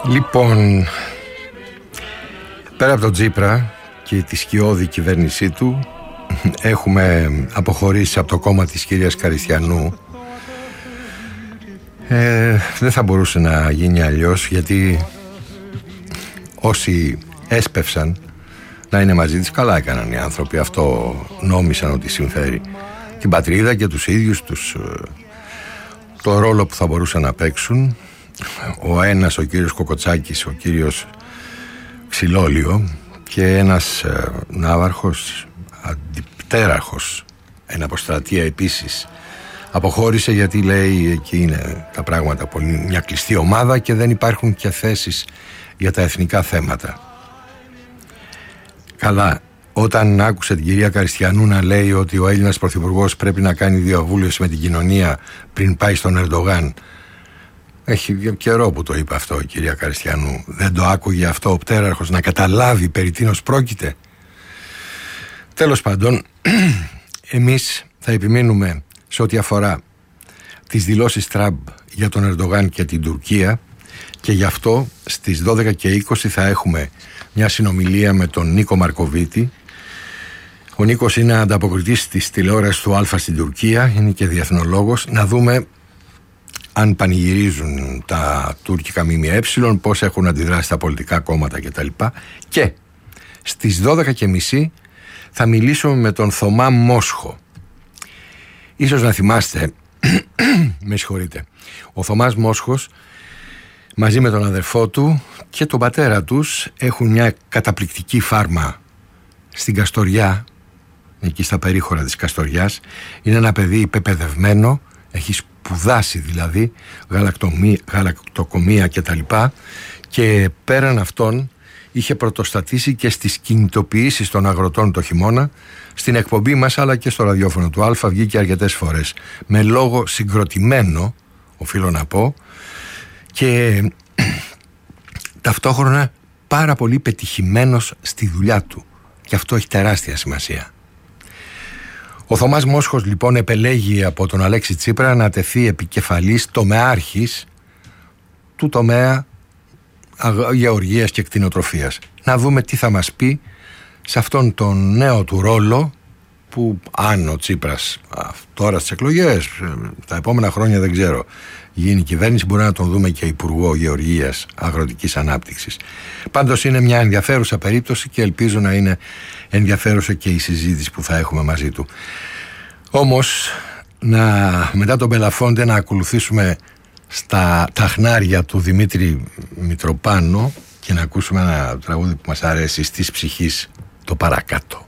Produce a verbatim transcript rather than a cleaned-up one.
Λοιπόν, πέρα από τον Τσίπρα και τη σκιώδη κυβέρνησή του, έχουμε αποχωρήσει από το κόμμα της κυρίας Καριστιανού. ε, Δεν θα μπορούσε να γίνει αλλιώς, γιατί όσοι έσπευσαν να είναι μαζί της, καλά έκαναν οι άνθρωποι. Αυτό νόμισαν ότι συμφέρει την πατρίδα και τους ίδιους τους, το ρόλο που θα μπορούσαν να παίξουν. Ο ένας, ο κύριος Κοκοτσάκης, ο κύριος Ξυλόλιο, και ένας ε, ναύαρχος, αντιπτέραρχος, εν αποστρατεία επίσης, αποχώρησε, γιατί λέει εκεί είναι τα πράγματα πολύ, μια κλειστή ομάδα και δεν υπάρχουν και θέσεις για τα εθνικά θέματα. Καλά, όταν άκουσε την κυρία Καριστιανού να λέει ότι ο Έλληνας πρωθυπουργός πρέπει να κάνει διαβούλευση με την κοινωνία πριν πάει στον Ερντογάν, έχει καιρό που το είπε αυτό η κυρία Καριστιανού, δεν το άκουγε αυτό ο πτέραρχος να καταλάβει περί τίνος πρόκειται? Τέλος πάντων, εμείς θα επιμείνουμε σε ό,τι αφορά τις δηλώσεις Τραμπ για τον Ερντογάν και την Τουρκία, και γι' αυτό στις δώδεκα και είκοσι θα έχουμε μια συνομιλία με τον Νίκο Μαρκοβίτη. Ο Νίκος είναι ανταποκριτής της τηλεόρασης του Αλφα στην Τουρκία, είναι και διεθνολόγος. Να δούμε αν πανηγυρίζουν τα τουρκικά ΜΜΕ, πώς έχουν αντιδράσει τα πολιτικά κόμματα κτλ. Και στις δώδεκα και μισή θα μιλήσουμε με τον Θωμά Μόσχο. Ίσως να θυμάστε, με συγχωρείτε, ο Θωμάς Μόσχος μαζί με τον αδερφό του και τον πατέρα τους έχουν μια καταπληκτική φάρμα στην Καστοριά, εκεί στα περίχωρα της Καστοριάς. Είναι ένα παιδί πεπαιδευμένο, έχει σπουδάσει δηλαδή γαλακτοκομεία και τα λοιπά, και πέραν αυτών είχε πρωτοστατήσει και στις κινητοποιήσεις των αγροτών το χειμώνα. Στην εκπομπή μας αλλά και στο ραδιόφωνο του Αλφα βγήκε αρκετές φορές με λόγο συγκροτημένο, οφείλω να πω, και ταυτόχρονα πάρα πολύ πετυχημένος στη δουλειά του, και αυτό έχει τεράστια σημασία. Ο Θωμάς Μόσχος λοιπόν επελέγει από τον Αλέξη Τσίπρα να τεθεί επικεφαλής τομεάρχης του τομέα γεωργίας και κτηνοτροφίας. Να δούμε τι θα μας πει σε αυτόν τον νέο του ρόλο, που αν ο Τσίπρας τώρα στις εκλογές, τα επόμενα χρόνια δεν ξέρω, γίνει κυβέρνηση, μπορεί να τον δούμε και υπουργό γεωργίας, αγροτικής ανάπτυξης. Πάντως είναι μια ενδιαφέρουσα περίπτωση και ελπίζω να είναι ενδιαφέρουσα και η συζήτηση που θα έχουμε μαζί του. Όμως, να, μετά τον Μπελαφόντε, να ακολουθήσουμε στα ταχνάρια του Δημήτρη Μητροπάνο και να ακούσουμε ένα τραγούδι που μας αρέσει, «Στις ψυχής το παρακάτω».